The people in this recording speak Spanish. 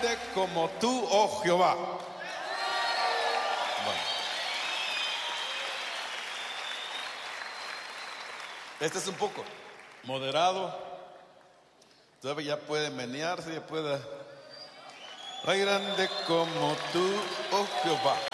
grande como tú, oh Jehová. Bueno. Este es un poco moderado. Todavía ya puede menearse, ya puede. Ay, grande como tú, oh Jehová.